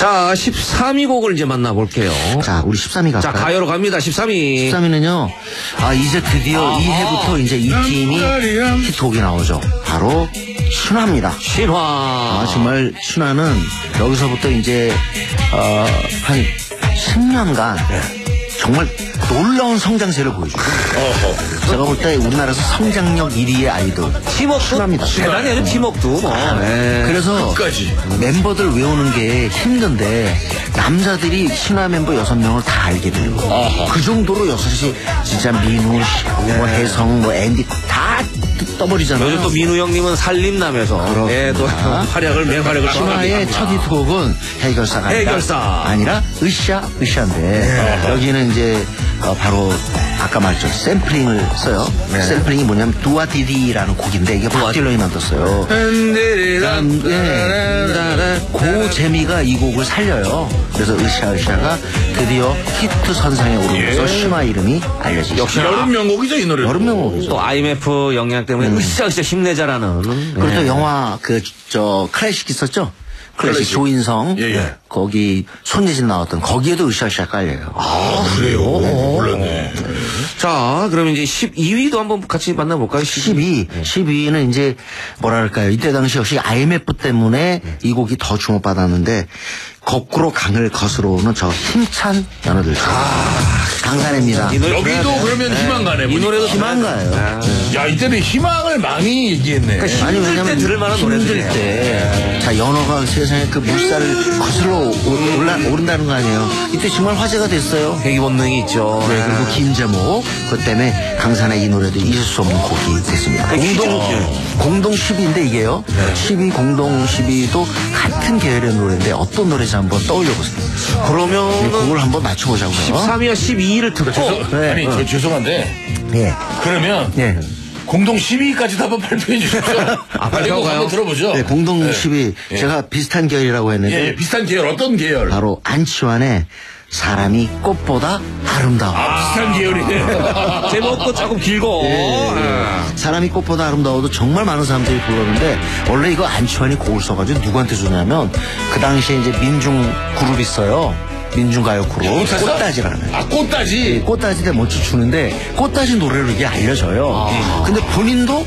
자, 13위 곡을 이제 만나볼게요. 자, 우리 13위 갈까요? 자, 가요로 갑니다. 13위. 13위는요, 이제 드디어 이 해부터 이제 이 팀이 히트곡이 나오죠. 바로 신화입니다. 신화. 정말 신화는 여기서부터 이제, 한 10년간 정말 놀라운 성장세를 보여주고. 제가 볼 때 우리나라에서 성장력 1위의 아이돌. 팀워크 신화입니다. 대단해요, 팀워크도. 뭐. 그래서 끝까지. member들 외우는 게 힘든데 남자들이 신화 멤버 6명을 다 알게 돼요. 그 정도로 6이 진짜 민우, 뭐 혜성, 뭐 앤디 다 떠버리잖아요. 요즘 또 민우 형님은 살림남에서 또 활약을 맹활약을 신화의 첫 히트곡은 해결사가 해결사. 아니라 으쌰인데 여기는 이제 바로 아까 말했죠. 샘플링을 써요. 샘플링이 뭐냐면 두아디디라는 곡인데 이게 박 딜런이 만들었어요. 그 재미가 이 곡을 살려요. 그래서 으쌰가 드디어 히트 선상에 오르면서 신화 이름이 알려지죠. 역시 여름 명곡이죠, 이 노래. 여름 명곡이죠. 또 IMF 영향 때문에 으쌰으쌰 힘내자라는. 그리고 또 영화 클래식 있었죠? 클래식 조인성 거기 손예진 나왔던 거기에도 으쌰으쌰 깔려요. 그래요? 몰랐네. 자, 그럼 이제 12위도 한번 같이 만나볼까요? 12위는 이제 뭐랄까요. 이때 당시 역시 IMF 때문에 이 곡이 더 주목받았는데 거꾸로 강을 거스러오는 저 힘찬 연어들. 강산입니다. 여기도 그러면 희망가네. 이 노래도 희망가예요. 야, 이때는 희망을 많이 얘기했네. 아니 힘들 왜냐면 때 들을 만한 힘들 노래들이에요. 때 자 연어가 세상에 그 물살을 거슬러 오른다는 거 아니에요. 이때 정말 화제가 됐어요. 회귀 본능이 있죠. 네, 그리고 긴 제목 그 때문에 강산의 이 노래도 잊을 수 없는 곡이 됐습니다. 공동 10위인데 이게요. 10위 공동 10위도 같은 계열의 노래인데 어떤 노래인지 한번 떠올려보세요. 그러면 그걸 한번 맞춰보자고요. 13위와 12위를 듣고 아니, 저 죄송한데. 예. 그러면 예. 공동 10위까지도 한번 발표해 주십시오. 빨리 이거 가요. 한번 들어보죠. 네, 공동 10위 제가 비슷한 계열이라고 했는데 예, 비슷한 계열, 어떤 계열? 바로 안치환의 사람이 꽃보다 아름다워. 비슷한 계열이네요. 제목도 조금 길고. 사람이 꽃보다 아름다워도 정말 많은 사람들이 불렀는데 원래 이거 안치환이 곡을 써가지고 누구한테 주냐면 그 당시에 이제 민중 그룹 있어요. 민중가요 그룹 꽃다지라는. 꽃다지. 꽃다지 때 먼저 추는데 꽃다지 노래로 이게 알려져요. 근데 본인도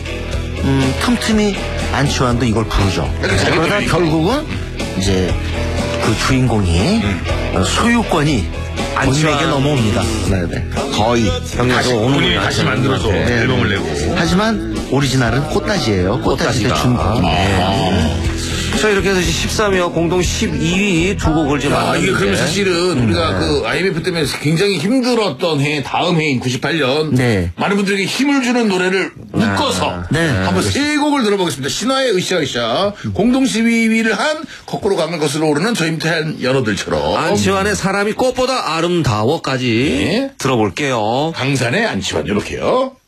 틈틈이 안치환도 이걸 부르죠. 그러다 결국은 이제 그 주인공이 소유권이 본인에게 넘어옵니다. 네네. 거의. 본인이 다시 만들어서 앨범을 내고. 하지만 오리지널은 꽃다지예요. 꽃다지 때 준 곡. 자, 이렇게 해서 13위와 공동 12위 두 곡을 지금 아, 이게 그러면 사실은 우리가 그 IMF 때문에 굉장히 힘들었던 해, 다음 해인 98년. 네. 많은 분들에게 힘을 주는 노래를 묶어서. 네. 한번 세 곡을 들어보겠습니다. 신화의 으쌰으쌰. 공동 12위를 한 거꾸로 강을 거슬러 오르는 저 힘찬 연어들처럼. 안치환의 사람이 꽃보다 아름다워까지 네. 들어볼게요. 강산의 안치환, 이렇게요.